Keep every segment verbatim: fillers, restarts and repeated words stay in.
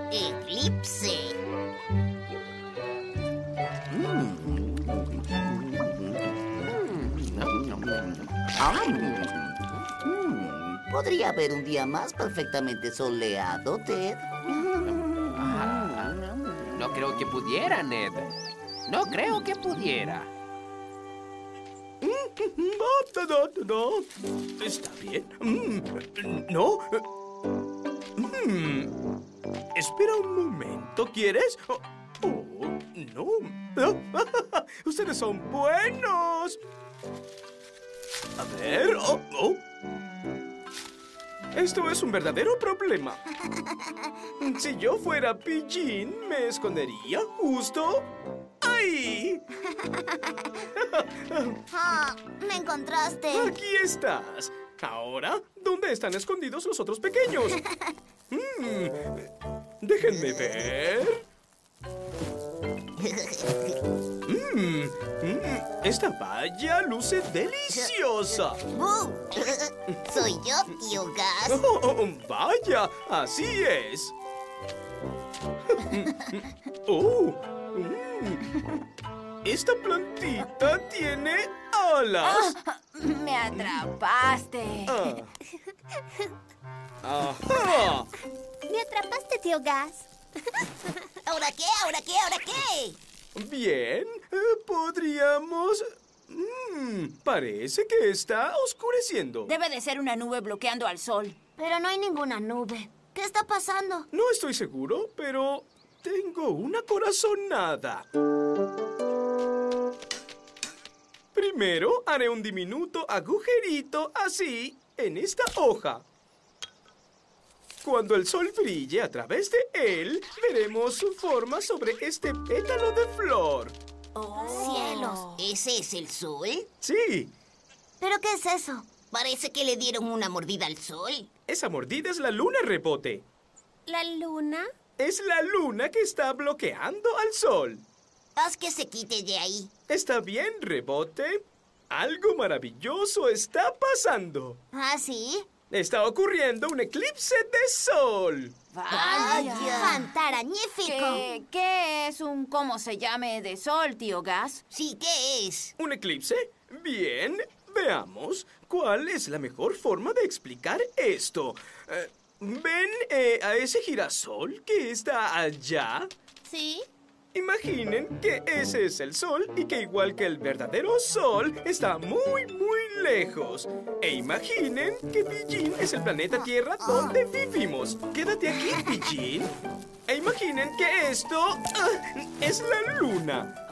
eclipse. Podría haber un día más perfectamente soleado, Ted. Ah, no creo que pudiera, Ned. No creo que pudiera. No, no, no. Está bien. Mm, No. Mm. Espera un momento, ¿quieres? Oh, oh, no. Ustedes son buenos. A ver. Oh, oh. Esto es un verdadero problema. Si yo fuera Pillín, me escondería justo ahí. Ah, me encontraste. Aquí estás. Ahora, ¿dónde están escondidos los otros pequeños? Mm, déjenme ver. Mm, mm, esta valla luce deliciosa. ¡Bú! Soy yo, tío Gas. Oh, oh, vaya, así es. Oh, mm. Esta plantita tiene alas. Me atrapaste. Ah. Ajá. Me atrapaste, tío Gas. ¿Ahora qué? ¿Ahora qué? ¿Ahora qué? Bien, eh, podríamos... Mm, parece que está oscureciendo. Debe de ser una nube bloqueando al sol. Pero no hay ninguna nube. ¿Qué está pasando? No estoy seguro, pero tengo una corazonada. Primero haré un diminuto agujerito así en esta hoja. Cuando el sol brille a través de él, veremos su forma sobre este pétalo de flor. ¡Cielos! ¿Ese es el sol? Sí, ¿Pero qué es eso? Parece que le dieron una mordida al sol. esa mordida es la luna, Rebote. ¿La luna? Es la luna que está bloqueando al sol. Haz que se quite de ahí. ¿Está bien, Rebote? Algo maravilloso está pasando. ¿Ah, sí? Está ocurriendo un eclipse de sol. Vaya. ¡Fantarañífico! ¿Qué, ¿Qué es un cómo se llame de sol, tío Gas? Sí, ¿qué es? ¿Un eclipse? Bien, veamos cuál es la mejor forma de explicar esto. Eh, ¿Ven eh, a ese girasol que está allá? ¿Sí? Imaginen que ese es el sol y que igual que el verdadero sol está muy, muy lejos. E imaginen que Pillín es el planeta Tierra donde vivimos. Quédate aquí, Pillín. E imaginen que esto ah, es la luna.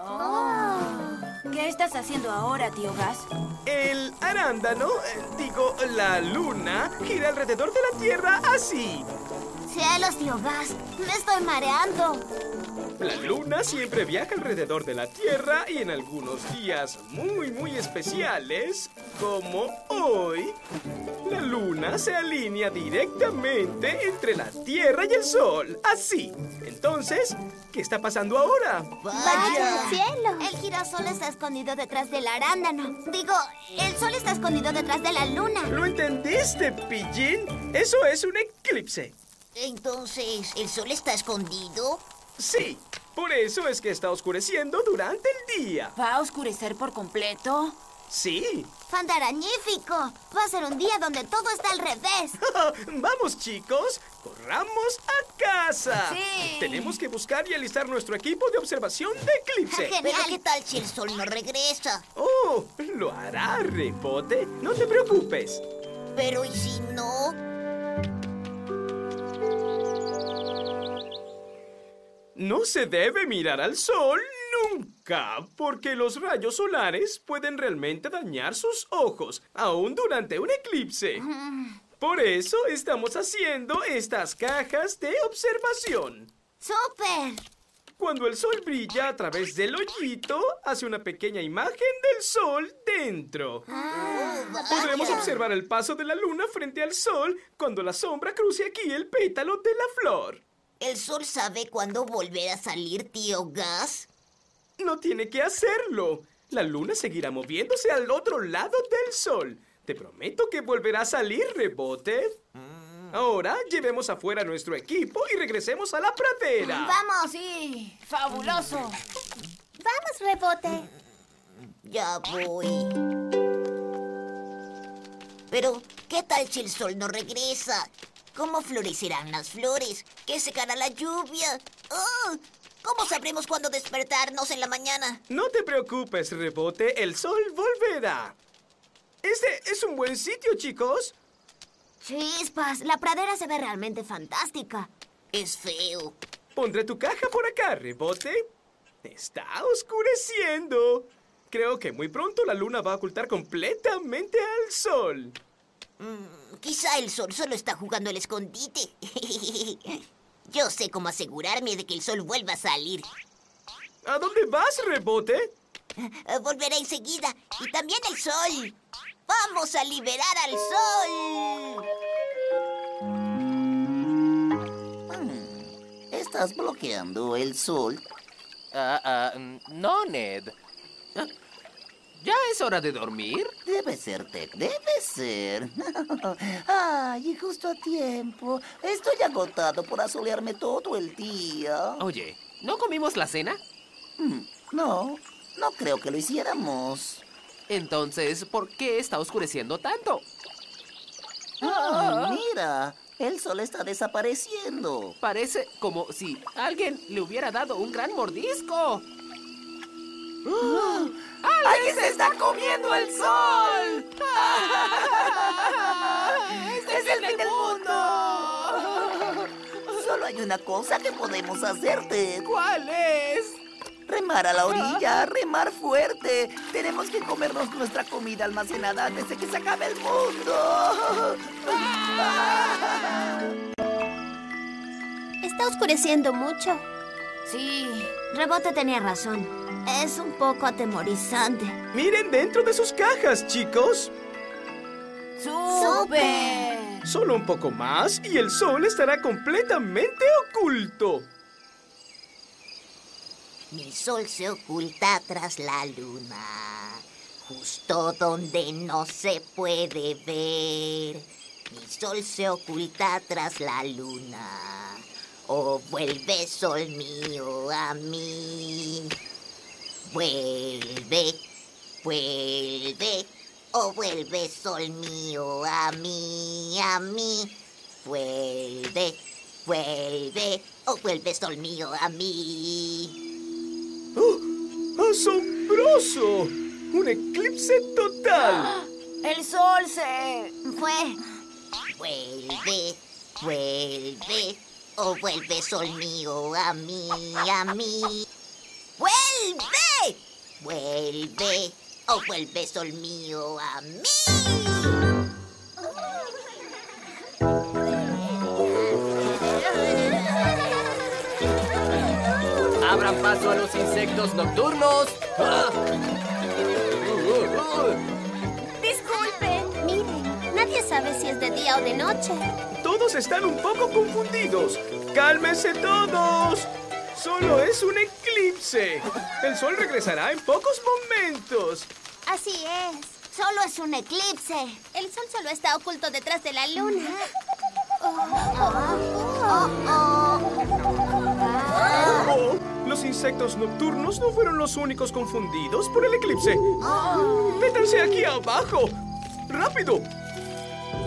Oh. ¿Qué estás haciendo ahora, tío Gas? El arándano, eh, digo, la luna, gira alrededor de la Tierra así. ¡Cielos, tío Gas! ¡Me estoy mareando! La luna siempre viaja alrededor de la Tierra y en algunos días muy, muy especiales, como hoy, la luna se alinea directamente entre la Tierra y el Sol, así. Entonces, ¿qué está pasando ahora? ¡Vaya cielo! El girasol está escondido detrás del arándano. Digo, el sol está escondido detrás de la luna. ¿Lo entendiste, Pillín? Eso es un eclipse. Entonces, ¿el sol está escondido? Sí, por eso es que está oscureciendo durante el día. ¿Va a oscurecer por completo? Sí. ¡Fantarañífico! Va a ser un día donde todo está al revés. Vamos, chicos, corramos a casa. Sí. Tenemos que buscar y alistar nuestro equipo de observación de eclipse. Genial. Pero ¿qué tal si el sol no regresa? Oh, lo hará, Rebote. No te preocupes. Pero ¿y si no? No se debe mirar al sol nunca, porque los rayos solares pueden realmente dañar sus ojos, aún durante un eclipse. Por eso estamos haciendo estas cajas de observación. ¡Súper! Cuando el sol brilla a través del hoyito, hace una pequeña imagen del sol dentro. Ah, Podremos vaya. observar el paso de la luna frente al sol cuando la sombra cruce aquí el pétalo de la flor. ¿El sol sabe cuándo volver a salir, tío Gas? No tiene que hacerlo. La luna seguirá moviéndose al otro lado del sol. Te prometo que volverá a salir, Rebote. Ahora llevemos afuera nuestro equipo y regresemos a la pradera. ¡Vamos! Sí, fabuloso. Vamos, Rebote. Ya voy. Pero, ¿qué tal si el sol no regresa? ¿Cómo florecerán las flores? ¿Qué secará la lluvia? ¡Oh! ¿Cómo sabremos cuándo despertarnos en la mañana? No te preocupes, Rebote, el sol volverá. Este es un buen sitio, chicos. Chispas, la pradera se ve realmente fantástica. Es feo. Pondré tu caja por acá, Rebote. Está oscureciendo. Creo que muy pronto la luna va a ocultar completamente al sol. Mm, quizá el sol solo está jugando al escondite. Yo sé cómo asegurarme de que el sol vuelva a salir. ¿A dónde vas, Rebote? Eh, Volveré enseguida. Y también el sol. ¡Vamos a liberar al sol! Hmm, ¿Estás bloqueando el sol? Ah, ah, no, Ned. Ah, ¿ya es hora de dormir? Debe ser, Ted, debe ser. Ay, y justo a tiempo. Estoy agotado por asolearme todo el día. Oye, ¿no comimos la cena? Hmm, No, no creo que lo hiciéramos. Entonces, ¿por qué está oscureciendo tanto? Ah, mira, el sol está desapareciendo. Parece como si alguien le hubiera dado un gran mordisco. ¡Alguien se está comiendo el sol! ¡Este es el fin del mundo! Solo hay una cosa que podemos hacer, Ted. ¿Cuál es? Remar a la orilla, remar fuerte. Tenemos que comernos nuestra comida almacenada antes de que se acabe el mundo. Está oscureciendo mucho. Sí. Rebote tenía razón. Es un poco atemorizante. Miren dentro de sus cajas, chicos. ¡Súper! Solo un poco más y el sol estará completamente oculto. Mi sol se oculta tras la luna, justo donde no se puede ver. Mi sol se oculta tras la luna. Oh, vuelve, sol mío, a mí. Vuelve, vuelve. Oh, vuelve, sol mío, a mí, a mí. Vuelve, vuelve. Oh, vuelve, sol mío, a mí. ¡Oh! ¡Asombroso! ¡Un eclipse total! El sol se... Fue. Vuelve, vuelve. Oh, vuelve, sol mío, a mí, a mí. ¡Vuelve! Vuelve. Oh, vuelve, sol mío, a mí. Abran paso a los insectos nocturnos. Ah. Uh, uh, uh. Disculpen. Miren, nadie sabe si es de día o de noche. Todos están un poco confundidos. ¡Cálmense todos! Solo es un eclipse. El sol regresará en pocos momentos. Así es. Solo es un eclipse. El sol solo está oculto detrás de la luna. Oh, los insectos nocturnos no fueron los únicos confundidos por el eclipse. ¡Métanse aquí abajo! ¡Rápido!